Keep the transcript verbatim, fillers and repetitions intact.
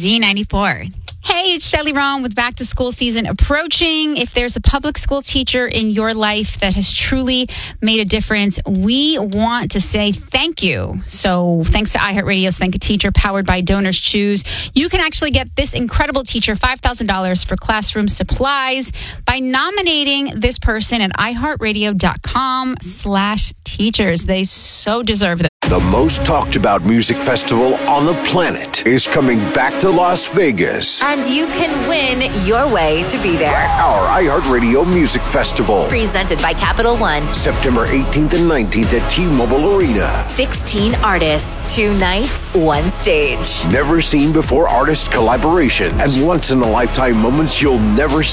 Z ninety-four. Hey, it's Shelly Roan with back to school season approaching. If there's a public school teacher in your life that has truly made a difference, we want to say thank you. So thanks to iHeartRadio's Thank a Teacher, powered by Donors Choose. You can actually get this incredible teacher five thousand dollars for classroom supplies by nominating this person at iHeartRadio.com slash teachers. They so deserve it. The most talked about music festival on the planet is coming back to Las Vegas. And you can win your way to be there. Our iHeartRadio Music Festival. Presented by Capital One. September eighteenth and nineteenth at T-Mobile Arena. sixteen artists, two nights, one stage. Never seen before artist collaborations and once-in-a-lifetime moments you'll never see.